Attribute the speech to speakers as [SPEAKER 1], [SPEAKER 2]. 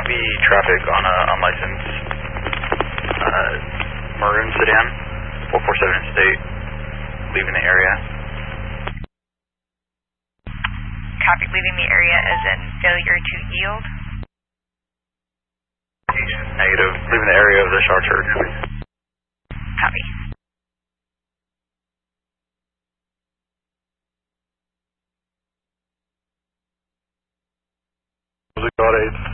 [SPEAKER 1] be traffic on a unlicensed maroon sedan, 447 State, leaving the area.
[SPEAKER 2] Copy, leaving the area as in failure to yield.
[SPEAKER 1] Negative, leaving the area of the Charter.
[SPEAKER 2] Copy.
[SPEAKER 3] God 8